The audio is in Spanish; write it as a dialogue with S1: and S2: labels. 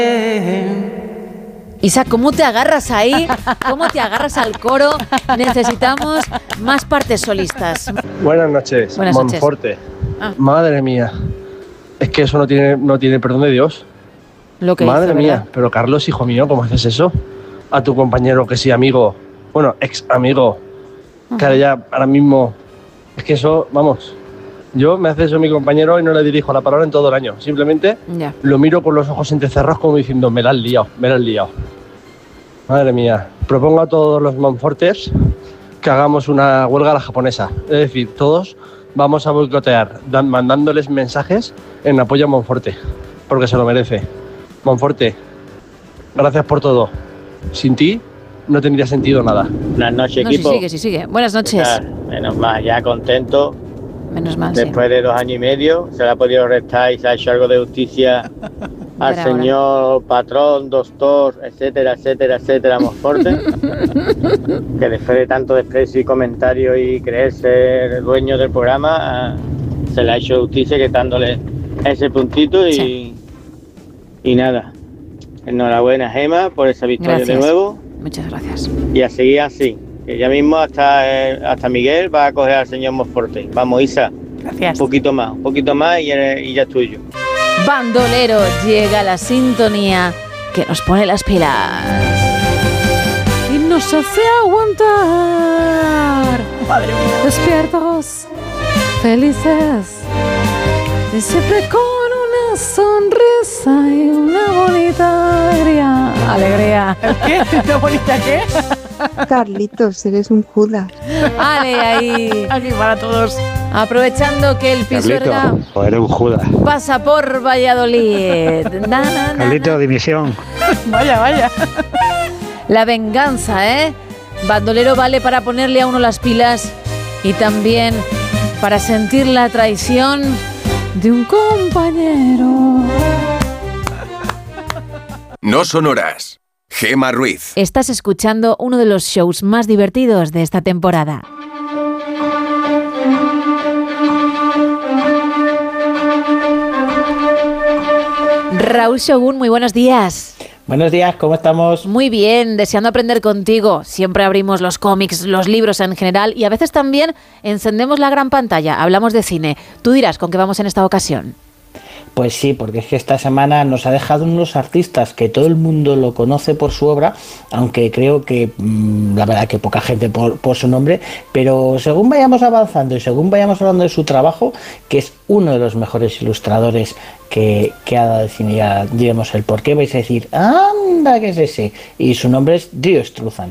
S1: Isa, ¿cómo te agarras ahí? ¿Cómo te agarras al coro? Necesitamos más partes solistas.
S2: Buenas noches, Monforte. Madre mía, es que eso no tiene perdón de Dios.
S1: Lo que
S2: Madre
S1: hizo,
S2: mía,
S1: ¿verdad?
S2: pero Carlos, hijo mío, ¿cómo haces eso? A tu compañero que sí, amigo, bueno, ex amigo, que ahora mismo, es que eso, vamos, yo me hace eso mi compañero y no le dirijo la palabra en todo el año. Simplemente lo miro con los ojos entrecerrados como diciendo, me la has liado. Madre mía, propongo a todos los Monfortes que hagamos una huelga a la japonesa. Es decir, todos vamos a boicotear, mandándoles mensajes en apoyo a Monforte, porque se lo merece. Monforte, gracias por todo. Sin ti no tendría sentido nada.
S3: Buenas noches,
S1: No,
S3: equipo.
S1: sí sigue. Buenas noches.
S3: Menos mal, ya contento.
S1: Menos mal,
S3: Después de 2 años y medio se le ha podido restar y se ha hecho algo de justicia al señor patrón, doctor, etcétera, Monforte, que después de tanto desprecio y comentario y creerse el dueño del programa, se le ha hecho justicia quitándole ese puntito y nada. Enhorabuena, Gema, por esa victoria.
S1: Gracias.
S3: De nuevo.
S1: Muchas gracias.
S3: Y a seguir así. Que ya mismo hasta Miguel va a coger al señor Monforte. Vamos, Isa.
S1: Gracias.
S3: Un poquito más y ya es tuyo.
S1: Bandolero, llega la sintonía que nos pone las pilas y nos hace aguantar.
S4: Madre mía.
S1: Despiertos, felices y siempre con una sonrisa y una bonita alegría.
S4: ¿Qué? ¿Una bonita qué?
S5: Carlitos, eres un Judas.
S1: Ale, ahí.
S4: Aquí para todos.
S1: Aprovechando que el Pisuerga
S6: o eres un Judas.
S1: pasa por Valladolid.
S6: Carlito, dimisión.
S4: Vaya.
S1: La venganza, ¿eh? Bandolero vale para ponerle a uno las pilas y también para sentir la traición de un compañero.
S7: No son horas. Gema Ruiz.
S1: Estás escuchando uno de los shows más divertidos de esta temporada. Raúl Shogun, muy buenos días.
S8: Buenos días, ¿cómo estamos?
S1: Muy bien, deseando aprender contigo. Siempre abrimos los cómics, los libros en general y a veces también encendemos la gran pantalla, hablamos de cine. Tú dirás con qué vamos en esta ocasión.
S8: Pues sí, porque es que esta semana nos ha dejado unos artistas que todo el mundo lo conoce por su obra, aunque creo que la verdad que poca gente por su nombre, pero según vayamos avanzando y según vayamos hablando de su trabajo, que es uno de los mejores ilustradores que ha dado el cine, ya diremos el por qué, vais a decir, anda, que es ese, y su nombre es Dio Struzan.